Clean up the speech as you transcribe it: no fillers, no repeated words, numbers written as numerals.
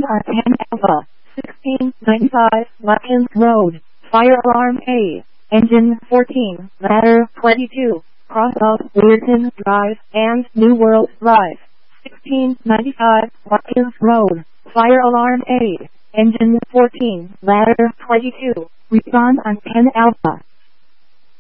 on 10 Alpha, 1695 Watkins Road, Fire Alarm A, Engine 14, Ladder 22, cross of Weirton Drive and New World Drive, 1695 Watkins Road, Fire Alarm A, Engine 14, Ladder 22, respond on 10 Alpha.